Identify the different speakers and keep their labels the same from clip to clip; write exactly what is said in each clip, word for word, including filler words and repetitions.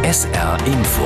Speaker 1: S R Info.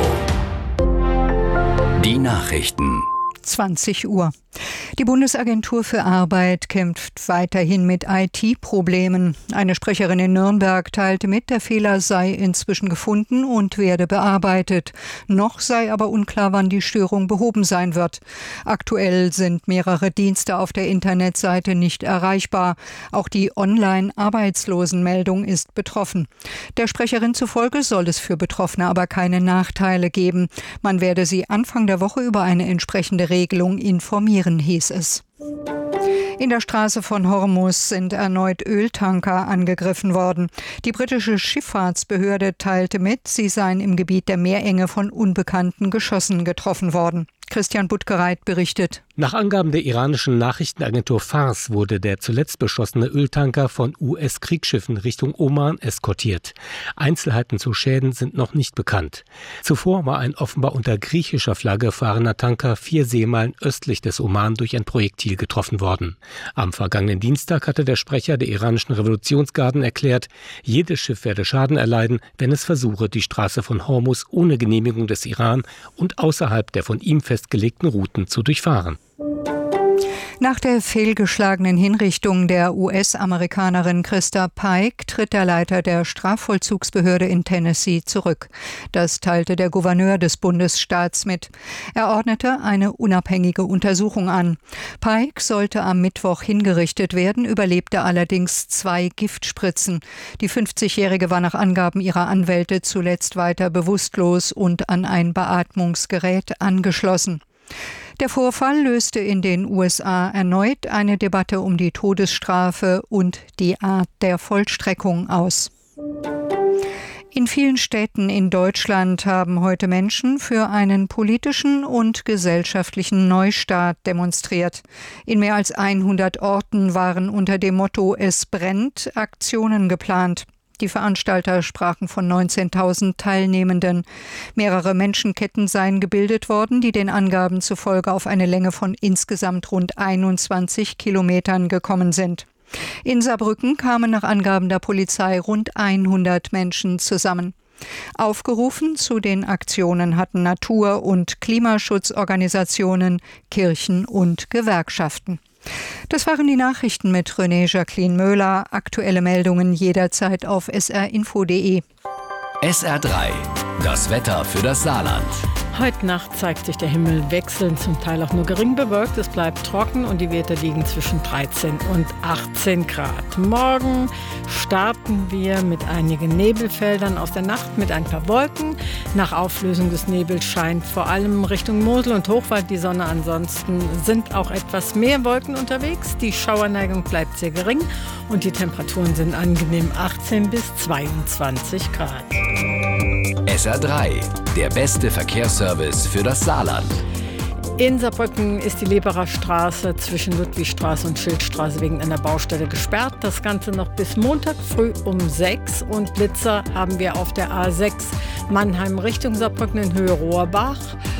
Speaker 1: Die Nachrichten.
Speaker 2: zwanzig Uhr. Die Bundesagentur für Arbeit kämpft weiterhin mit I T-Problemen. Eine Sprecherin in Nürnberg teilte mit, der Fehler sei inzwischen gefunden und werde bearbeitet. Noch sei aber unklar, wann die Störung behoben sein wird. Aktuell sind mehrere Dienste auf der Internetseite nicht erreichbar. Auch die Online-Arbeitslosenmeldung ist betroffen. Der Sprecherin zufolge soll es für Betroffene aber keine Nachteile geben. Man werde sie Anfang der Woche über eine entsprechende Regelung informieren, hieß es. In der Straße von Hormuz sind erneut Öltanker angegriffen worden. Die britische Schifffahrtsbehörde teilte mit, sie seien im Gebiet der Meerenge von unbekannten Geschossen getroffen worden. Christian Buttgereit berichtet.
Speaker 3: Nach Angaben der iranischen Nachrichtenagentur Fars wurde der zuletzt beschossene Öltanker von U S-Kriegsschiffen Richtung Oman eskortiert. Einzelheiten zu Schäden sind noch nicht bekannt. Zuvor war ein offenbar unter griechischer Flagge fahrender Tanker vier Seemeilen östlich des Oman durch ein Projektil getroffen worden. Am vergangenen Dienstag hatte der Sprecher der iranischen Revolutionsgarden erklärt, jedes Schiff werde Schaden erleiden, wenn es versuche, die Straße von Hormuz ohne Genehmigung des Iran und außerhalb der von ihm festgelegten Routen zu durchfahren.
Speaker 2: Nach der fehlgeschlagenen Hinrichtung der U S-Amerikanerin Christa Pike tritt der Leiter der Strafvollzugsbehörde in Tennessee zurück. Das teilte der Gouverneur des Bundesstaats mit. Er ordnete eine unabhängige Untersuchung an. Pike sollte am Mittwoch hingerichtet werden, überlebte allerdings zwei Giftspritzen. Die fünfzigjährige war nach Angaben ihrer Anwälte zuletzt weiter bewusstlos und an ein Beatmungsgerät angeschlossen. Der Vorfall löste in den U S A erneut eine Debatte um die Todesstrafe und die Art der Vollstreckung aus. In vielen Städten in Deutschland haben heute Menschen für einen politischen und gesellschaftlichen Neustart demonstriert. In mehr als hundert Orten waren unter dem Motto „Es brennt" Aktionen geplant. Die Veranstalter sprachen von neunzehntausend Teilnehmenden. Mehrere Menschenketten seien gebildet worden, die den Angaben zufolge auf eine Länge von insgesamt rund einundzwanzig Kilometern gekommen sind. In Saarbrücken kamen nach Angaben der Polizei rund hundert Menschen zusammen. Aufgerufen zu den Aktionen hatten Natur- und Klimaschutzorganisationen, Kirchen und Gewerkschaften. Das waren die Nachrichten mit René Jacqueline Möhler. Aktuelle Meldungen jederzeit auf S R info punkt de.
Speaker 1: S R drei. Das Wetter für das Saarland.
Speaker 4: Heute Nacht zeigt sich der Himmel wechselnd, zum Teil auch nur gering bewölkt. Es bleibt trocken und die Werte liegen zwischen dreizehn und achtzehn Grad. Morgen starten wir mit einigen Nebelfeldern aus der Nacht mit ein paar Wolken. Nach Auflösung des Nebels scheint vor allem Richtung Mosel und Hochwald die Sonne. Ansonsten sind auch etwas mehr Wolken unterwegs. Die Schauerneigung bleibt sehr gering und die Temperaturen sind angenehm achtzehn bis zweiundzwanzig Grad.
Speaker 1: S R drei, der beste Verkehrsservice für das Saarland.
Speaker 4: In Saarbrücken ist die Leberer Straße zwischen Ludwigstraße und Schildstraße wegen einer Baustelle gesperrt. Das Ganze noch bis Montag früh um sechs. Und Blitzer haben wir auf der A sechs Mannheim Richtung Saarbrücken in Höhe Rohrbach.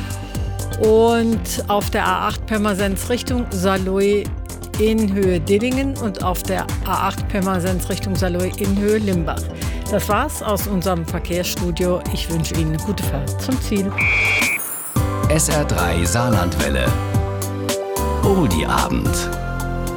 Speaker 4: Und auf der A acht Pirmasens Richtung Saarlouis in Höhe Dillingen und auf der A acht Pirmasens Richtung Saarlouis in Höhe Limbach. Das war's aus unserem Verkehrsstudio. Ich wünsche Ihnen eine gute Fahrt zum Ziel.
Speaker 1: S R drei Saarlandwelle. Oldie Abend.